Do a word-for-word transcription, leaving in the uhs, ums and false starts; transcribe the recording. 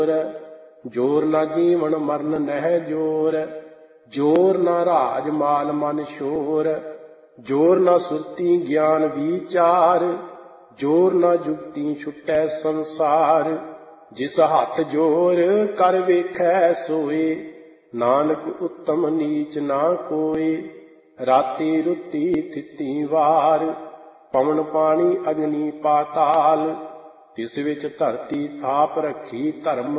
ਜੋਰ ਨਾ ਜੀਵਨ ਮਰਨ ਨਹਿ ਜੋਰ, ਜੋਰ ਨਾ ਰਾਜ ਮਾਲ ਮਨ ਸ਼ੋਰ, ਜੋਰ ਨਾ ਸੁਰਤੀ ਗਿਆਨ ਵਿਚਾਰ, ਜੋਰ ਨਾ ਜੁਗਤੀ ਛੁਟੈ ਸੰਸਾਰ। ਜਿਸ ਹੱਥ ਜੋਰ ਕਰ ਵੇਖੈ ਸੋਏ, ਨਾਨਕ ਉੱਤਮ ਨੀਚ ਨਾ ਕੋਏ। ਰਾਤੀ ਰੁੱਤੀ ਥਿਤੀ ਵਾਰ, ਪਵਨ ਪਾਣੀ ਅਗਨੀ ਪਾਤਾਲ, ਤਿਸ ਵਿੱਚ ਧਰਤੀ ਥਾਪ ਰੱਖੀ ਧਰਮ